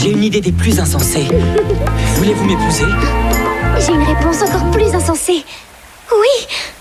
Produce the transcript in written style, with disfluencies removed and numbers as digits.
J'ai une idée des plus insensées. Voulez-vous m'épouser? J'ai une réponse encore plus insensée. Oui.